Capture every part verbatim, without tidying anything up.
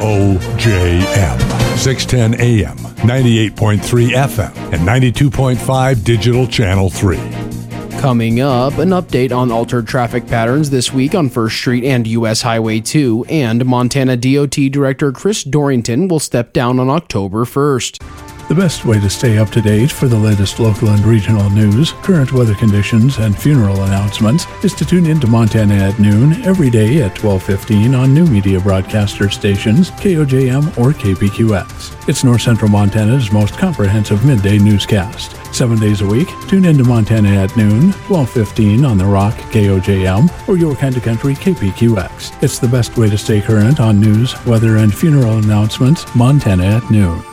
O J M, six ten A M, ninety-eight point three F M, and ninety-two point five Digital Channel three. Coming up, an update on altered traffic patterns this week on First Street and U S Highway two, and Montana D O T Director Chris Dorrington will step down on October first. The best way to stay up to date for the latest local and regional news, current weather conditions, and funeral announcements is to tune in to Montana at Noon every day at twelve fifteen on new media broadcaster stations, K O J M or K P Q X. It's North Central Montana's most comprehensive midday newscast. Seven days a week, tune in to Montana at Noon, twelve fifteen on The Rock, K O J M, or Your Kind of Country, K P Q X. It's the best way to stay current on news, weather, and funeral announcements. Montana at Noon.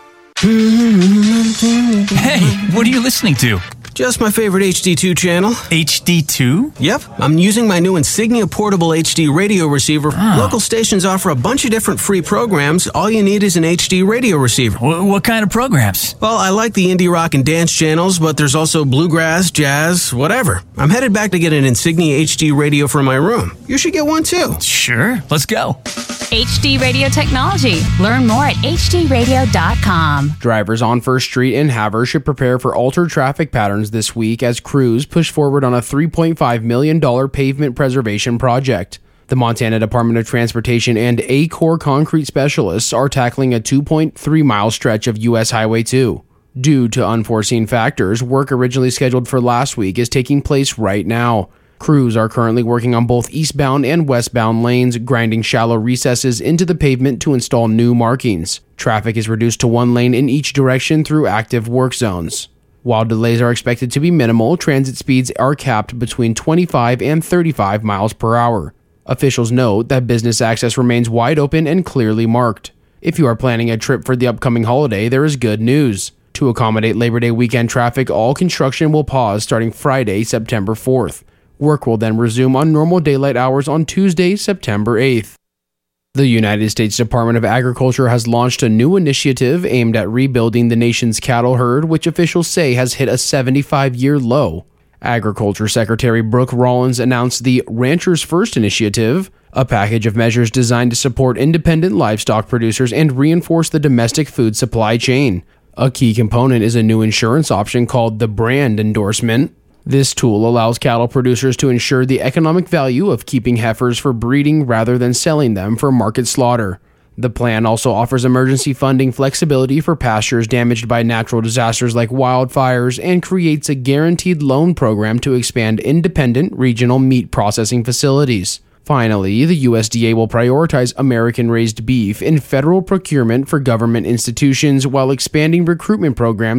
Hey, what are you listening to? Just my favorite H D two channel. H D two? Yep, I'm using my new Insignia Portable H D radio receiver. Oh. Local stations offer a bunch of different free programs. All you need is an H D radio receiver. W- what kind of programs? Well, I like the indie rock and dance channels, but there's also bluegrass, jazz, whatever. I'm headed back to get an Insignia H D radio for my room. You should get one too. Sure, let's go. H D Radio Technology. Learn more at H D radio dot com. Drivers on First Street and Havre should prepare for altered traffic patterns this week as crews push forward on a three point five million dollars pavement preservation project. The Montana Department of Transportation and A-Corps concrete specialists are tackling a two point three mile stretch of U S Highway two. Due to unforeseen factors, work originally scheduled for last week is taking place right now. Crews are currently working on both eastbound and westbound lanes, grinding shallow recesses into the pavement to install new markings. Traffic is reduced to one lane in each direction through active work zones. While delays are expected to be minimal, transit speeds are capped between twenty-five and thirty-five miles per hour. Officials note that business access remains wide open and clearly marked. If you are planning a trip for the upcoming holiday, there is good news. To accommodate Labor Day weekend traffic, all construction will pause starting Friday, September fourth. Work will then resume on normal daylight hours on Tuesday, September eighth. The United States Department of Agriculture has launched a new initiative aimed at rebuilding the nation's cattle herd, which officials say has hit a seventy-five year low. Agriculture Secretary Brooke Rollins announced the Ranchers First initiative, a package of measures designed to support independent livestock producers and reinforce the domestic food supply chain. A key component is a new insurance option called the brand endorsement. This tool allows cattle producers to ensure the economic value of keeping heifers for breeding rather than selling them for market slaughter. The plan also offers emergency funding flexibility for pastures damaged by natural disasters like wildfires and creates a guaranteed loan program to expand independent regional meat processing facilities. Finally, the U S D A will prioritize American-raised beef in federal procurement for government institutions while expanding recruitment programs